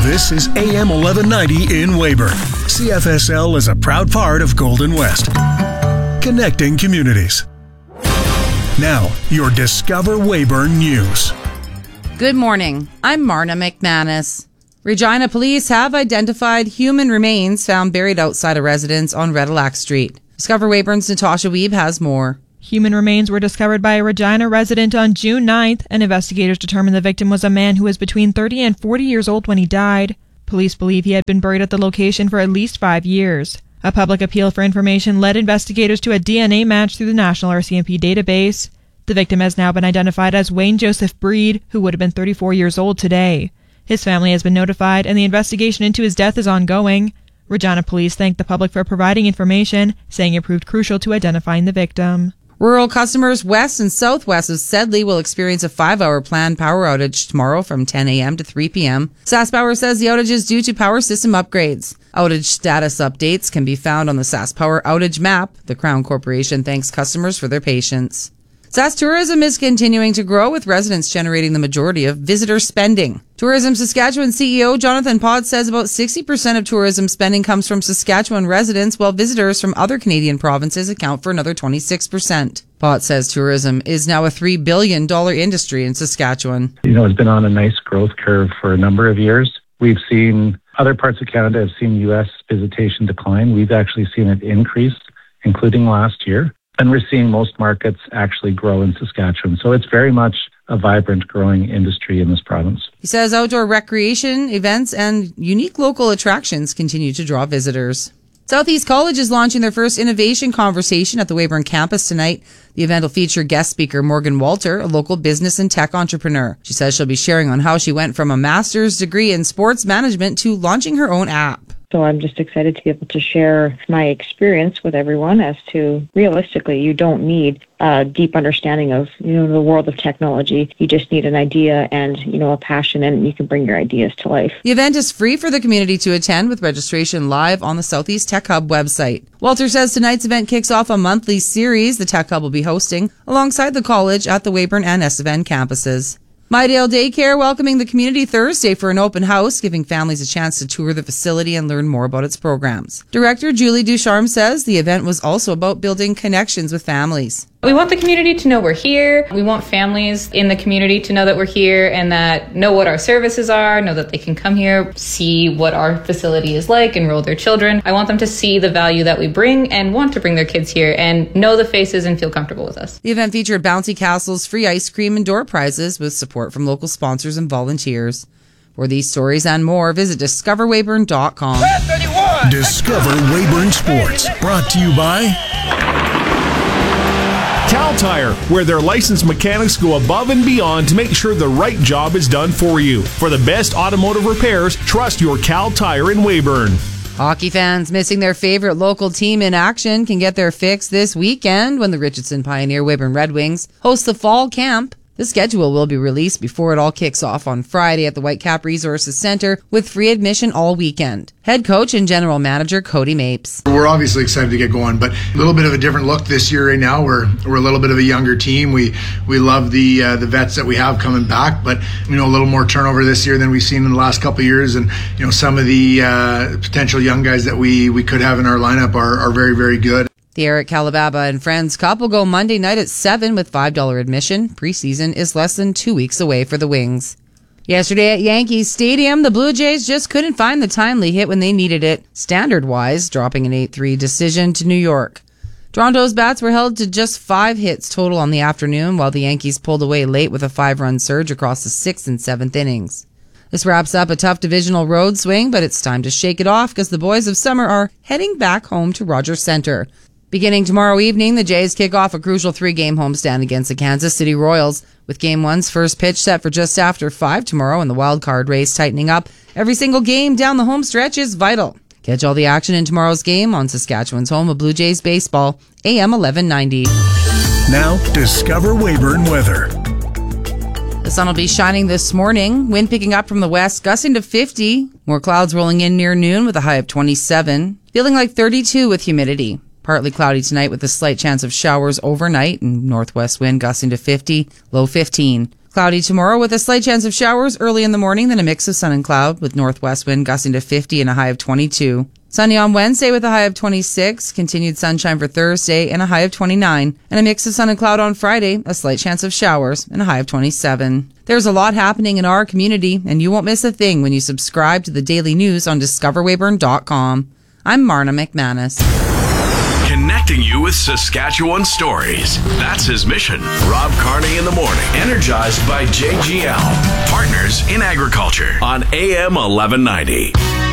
This is AM 1190 in Weyburn. CFSL is a proud part of Golden West. Connecting communities. Now, your Discover Weyburn News. Good morning. I'm Marna McManus. Regina police have identified human remains found buried outside a residence on Redillac Street. Discover Weyburn's Natasha Weeb has more. Human remains were discovered by a Regina resident on June 9th, and investigators determined the victim was a man who was between 30 and 40 years old when he died. Police believe he had been buried at the location for at least 5 years. A public appeal for information led investigators to a DNA match through the National RCMP database. The victim has now been identified as Wayne Joseph Breed, who would have been 34 years old today. His family has been notified, and the investigation into his death is ongoing. Regina police thanked the public for providing information, saying it proved crucial to identifying the victim. Rural customers west and southwest of Sedley will experience a 5-hour planned power outage tomorrow from 10 a.m. to 3 p.m. SaskPower says the outage is due to power system upgrades. Outage status updates can be found on the SaskPower outage map. The Crown Corporation thanks customers for their patience. Sask Tourism is continuing to grow, with residents generating the majority of visitor spending. Tourism Saskatchewan CEO Jonathan Pod says about 60% of tourism spending comes from Saskatchewan residents, while visitors from other Canadian provinces account for another 26%. Pod says tourism is now a $3 billion industry in Saskatchewan. It's been on a nice growth curve for a number of years. We've seen other parts of Canada have seen U.S. visitation decline. We've actually seen it increase, including last year. And we're seeing most markets actually grow in Saskatchewan. So it's very much a vibrant, growing industry in this province. He says outdoor recreation, events, and unique local attractions continue to draw visitors. Southeast College is launching their first innovation conversation at the Weyburn campus tonight. The event will feature guest speaker Morgan Walter, a local business and tech entrepreneur. She says she'll be sharing on how she went from a master's degree in sports management to launching her own app. So I'm just excited to be able to share my experience with everyone as to, realistically, you don't need a deep understanding of, the world of technology. You just need an idea and, a passion, and you can bring your ideas to life. The event is free for the community to attend, with registration live on the Southeast Tech Hub website. Walter says tonight's event kicks off a monthly series the Tech Hub will be hosting alongside the college at the Weyburn and Estevan campuses. Mydale Daycare welcoming the community Thursday for an open house, giving families a chance to tour the facility and learn more about its programs. Director Julie Ducharme says the event was also about building connections with families. We want the community to know we're here. We want families in the community to know that we're here and that know what our services are, know that they can come here, see what our facility is like, enroll their children. I want them to see the value that we bring and want to bring their kids here and know the faces and feel comfortable with us. The event featured bouncy castles, free ice cream, and door prizes with support from local sponsors and volunteers. For these stories and more, visit discoverweyburn.com. Discover Weyburn Sports, brought to you by Cal Tire, where their licensed mechanics go above and beyond to make sure the right job is done for you. For the best automotive repairs, trust your Cal Tire in Weyburn. Hockey fans missing their favorite local team in action can get their fix this weekend when the Richardson Pioneer Weyburn Red Wings host the fall camp. The schedule will be released before it all kicks off on Friday at the Whitecap Resources Center, with free admission all weekend. Head coach and general manager Cody Mapes. We're obviously excited to get going, but a little bit of a different look this year. Right now, we're a little bit of a younger team. We love the vets that we have coming back, but a little more turnover this year than we've seen in the last couple of years. And some of the potential young guys that we could have in our lineup are very, very good. The Eric Calababa and Friends Cup will go Monday night at 7 with $5 admission. Preseason is less than 2 weeks away for the Wings. Yesterday at Yankees Stadium, the Blue Jays just couldn't find the timely hit when they needed it, standard-wise, dropping an 8-3 decision to New York. Toronto's bats were held to just 5 hits total on the afternoon, while the Yankees pulled away late with a 5-run surge across the 6th and 7th innings. This wraps up a tough divisional road swing, but it's time to shake it off because the boys of summer are heading back home to Rogers Centre. Beginning tomorrow evening, the Jays kick off a crucial 3-game homestand against the Kansas City Royals, with Game 1's first pitch set for just after 5 tomorrow and the wild card race tightening up. Every single game down the home stretch is vital. Catch all the action in tomorrow's game on Saskatchewan's home of Blue Jays baseball, AM 1190. Now, Discover Weyburn weather. The sun will be shining this morning. Wind picking up from the west, gusting to 50. More clouds rolling in near noon with a high of 27. Feeling like 32 with humidity. Partly cloudy tonight with a slight chance of showers overnight, and northwest wind gusting to 50, low 15. Cloudy tomorrow with a slight chance of showers early in the morning, then a mix of sun and cloud with northwest wind gusting to 50 and a high of 22. Sunny on Wednesday with a high of 26, continued sunshine for Thursday and a high of 29, and a mix of sun and cloud on Friday, a slight chance of showers and a high of 27. There's a lot happening in our community, and you won't miss a thing when you subscribe to the daily news on discoverweyburn.com. I'm Marna McManus. Connecting you with Saskatchewan stories. That's his mission. Rob Carney in the morning. Energized by JGL. Partners in Agriculture on AM 1190.